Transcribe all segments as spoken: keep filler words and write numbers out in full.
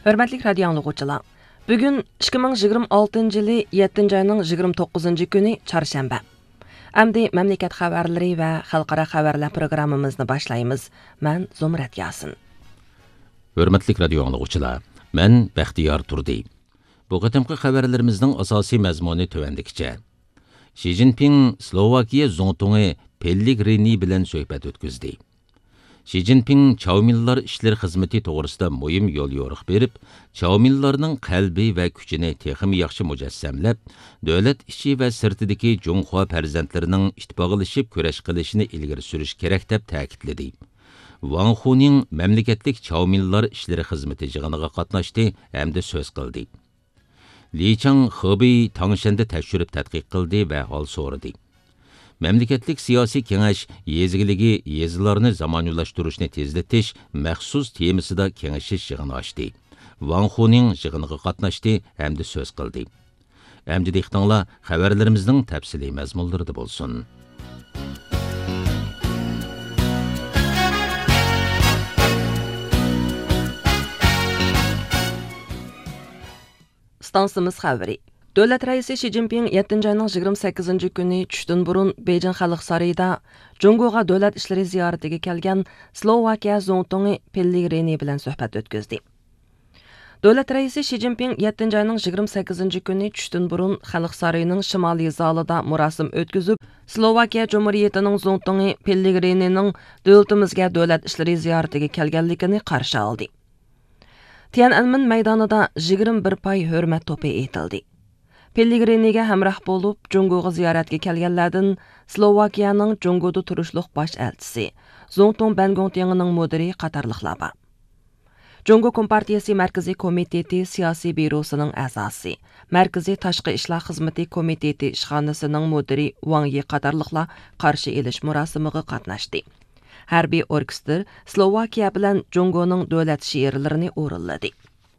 Hörmətli radio anlıqçılar. Bugün ikki ming yigirma oltinchi yılı yettinchi ayning yigirma to'qqizinchi kuni çarşamba. Əmdi məmləkət xəbərləri və xalqara xəbərlər proqramımızı başlayımız. Mən Zumrat Yasin. Hörmətli radio anlıqçılar, mən Bəxtiyar Turdi. Bu qatımqı xəbərlərimizin əsası məzmunu tövəndikcə. Xi Jinping Slovakiya Zongtungi Pellegrini bilan söhbət ötküzdi. Xi Jinping Çavmillar işlər xizməti toğrusida mühim yol yoruq berib, Çavmillarning qalbi və küçünü texim yaxşı mücəssəmləb, dövlət içi və sirtidiki Cunhua farzandlarining ittifoqlashib kurash qilishini ilgari surish kerak deb ta'kidladi. Wang Huning mamlakatlik Çavmillar işləri xizməti yig'iniga qatnashdi hamda so'z qildi. Li Chang Xubey Tangshanda tashkilib tadqiq qildi və hol so'radi. Memleketlik siyasi kengash yezgiligi yezilarni zamoniyulashtirishni tezlatish maxsus temasida kengashish yig'ini ochdi. Wang Huning yig'iniga qatnashdi hamda so'z qildi. Hamda dehqonlar xabarlarimizning tafsiliy mazmunlarida bo'lsin. Stansimiz xəbəri. Dövlət rəisi Xi Jinping yettinchi ayning yigirma sakkizinchi kuni tushdan burun Beijing Xalq sarayida Jungoga dövlət işləri ziyaratiga kelgan Slovakiya Zongtungi Pellegrini bilan suhbat o'tkazdi. Dövlət rəisi Xi Jinping yettinchi ayning yigirma sakkizinchi kuni tushdan burun Xalq sarayining shimoliy zalida murasim o'tkazib, Slovakiya Cumhuriyetining Zongtungi Pellegrinining dövlətimizga dövlət işləri ziyaratiga kelganligini qarshi oldi. Tiananmen maydonida yigirma bir pay hurmat to'pi etildi. Pellegriniga hamroh bo'lib, Jungoga ziyoratga kelganlardan Slovakiyaning Jungoda turishliq bosh elchisi, Zongtung Bangongtiangning mudiri qatorliqlar bor. Jungo Kompartiyasi Markaziy komiteti siyosiy bürosining a'zosi, Markaziy tashqi ishlar xizmati komiteti ishxonasining mudiri Wang Yi qatorliqlar qarshi elish murosimiga qatnashdi. Harbiy orkestr Slovakiya bilan Jungoning davlat she'rlarini o'rinladi.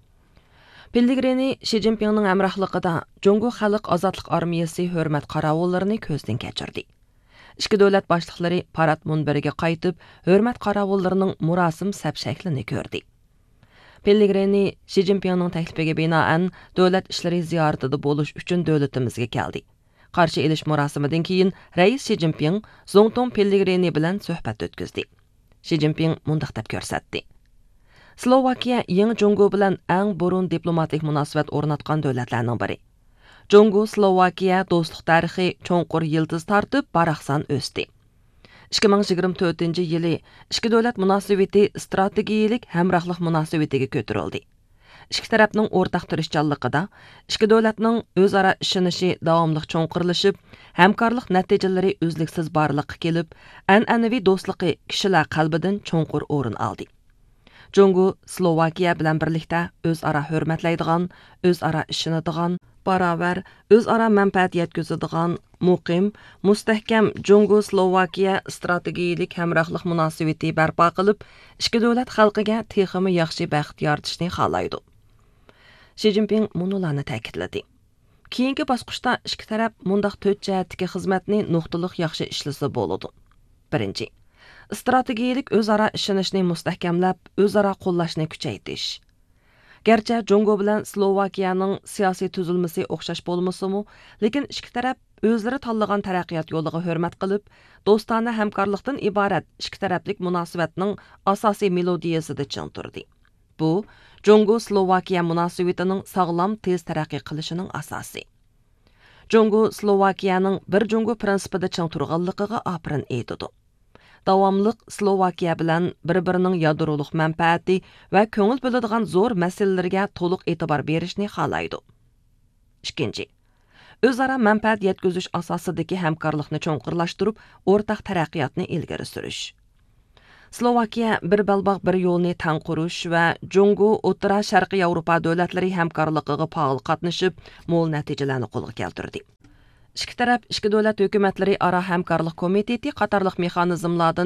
Pellegrini Xi Jinpingning hamrohligida Jungo Xalq ozodlik armiyasi hurmat qaravullarini ko'zdan kechirdi. Ikki davlat boshliqlari parad munbiriga qaytib, hurmat qaravullarining murosim sab shaklini ko'rdi. Pellegrini Xi Jinpingning taklifiga binoan davlat ishlari ziyoratida bo'lish uchun davlatimizga keldi. Qarshi elish murosimidan keyin rais Xi Jinping Zongtung Pellegrini bilan suhbat o'tkazdi. Xi Jinping mundaq deb ko'rsatdi. Slovakiya yangi Jungo bilan eng burun diplomatik munosabat o'rnatgan davlatlarning biri. Jungo Slovakiya do'stlik tarixi cho'nqur yildiz tortib baraqsan o'sdi. ikki ming yigirma to'rtinchi yili ikki davlat munosabati strategiyalik hamrohlik munosabatiga ko'tarildi. Ikki tarafning o'rtaq tirishchanligida ikki davlatning o'zaro ishonishi davomli cho'nqirlashib, hamkorlik natijalari uzluksiz borliqqa kelib, an'anaviy do'stligi kishilar qalbidan cho'nqur o'rin oldi. Jungo Slovakiya bilan birlikda o'zaro hurmatlaydigan, o'zaro ishonadigan, barobar o'zaro manfaat yetkazadigan, muqim, mustahkam Jungo Slovakiya strategiyalik hamrohlik munosabati barpo qilib, ikki davlat xalqiga texmi yaxshi baxt yaratishni xohlaydi. Xi Jinping munolarni ta'kidladi. Keyingi bosqichda ikki taraf mundaq to'rt jihatdagi xizmatni nuqtaliq yaxshi ishlasa bo'ladi. Birinchi, strategiyalik o'zaro ishonishni mustahkamlab, o'zaro qo'llashni kuchaytirish. Gerçi Jungo bilan Slovakiyaning siyosiy tuzilmasi o'xshash bo'lmasa-mu, lekin ikki taraf o'zlari tanlagan taraqqiyot yo'liga hurmat qilib, do'stona hamkorlikdan iborat ikki taraflik munosabatning asosiy melodiyasida ching turdi. Bu Jungo Slovakiya munosabatining sog'lom tez taraqqiy qilishining asosi. Jungo Slovakiyaning bir Jungo prinsipida ching turganligiga aprin aytdi. Davomliq Slovakiya bilan bir-birining yadroliq manfaati va ko'ngil bo'ladigan zo'r masalalarga to'liq e'tibor berishni xohlaydi. Ikkinchi, o'zaro manfaat yetkazish asosidagi hamkorlikni cho'nqirlashtirib, o'rtaq taraqqiyotni ilgari surish. Slovakiya bir balbaq bir yo'lni tang qurish va Jungo O'rta Sharqiy Yevropa davlatlari hamkorligiga faol qatnashib, mo'l natijalarni qo'lga keltirdi. Ikki taraf ikki davlat hukumatlari aro hamkorlik komiteti qatorliq mexanizmlardan